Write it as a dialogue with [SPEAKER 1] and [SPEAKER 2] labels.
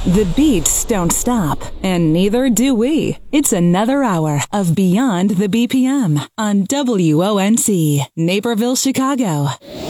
[SPEAKER 1] The beats don't stop, and neither do we. It's another hour of Beyond the BPM on WONC, Naperville, Chicago.